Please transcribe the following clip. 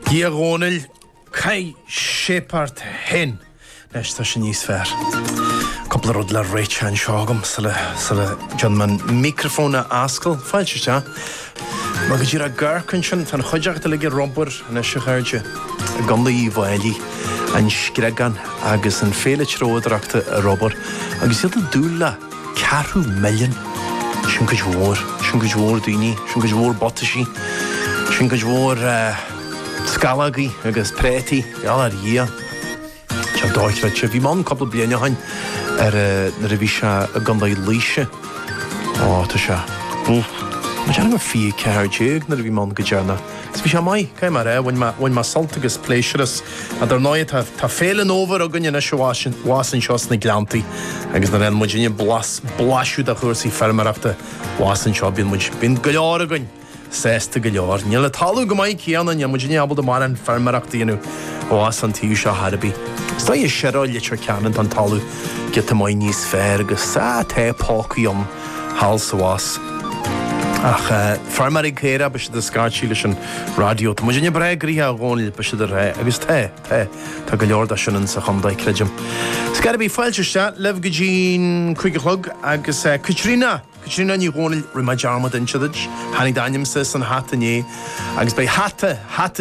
Gíagónil Cai Shepard hen Nesta sin níos fear. Couple rud le réit an seágam sala John man microfóna ascail fáilte te. Má go dtír a garcan sin tan chuideachta le robar na se chairde a gandaí bhailí an scregan agus an féle tróideachta a robar agus iad a dúla 4 milliún sin go dhór daoine sin go dhór botaisí sin go dhór scalagaí agus prétaí ar dhia te dáithre te bhí man couple bliana hain na bhí se a gandaí líise tá se ma teanna fi ceirdeag na bhí man go dearna is bhí se mai cai mar bhain má saltagus pléisiras a dar náid tá félan óvar a gunne na seoásin seos na gleantaí agus na ran muidirine blasú a chuirsaí fermarachta bhásan seo bín go leor a gunn sésta go leor níl le talú go maiid cíanna ne muidirine abal do mar an fermarachtaíanú bhásan tíú se Harbí. Sta é seráil leis ceanan an talú get mai níos fér agus sa té pácaíom hálsahás. Ach, farmarí céire be se de scartí leis an radio. Tá muidirine bregraí a gháinil be se de ré agus tá go leor sin sa chumdaid creidim. Scarabí fáilteiste leh go dín chuigelog agus Caitríona ní gháinil ri mai dearmad in siad hanig daimsa san hatané agus bei hata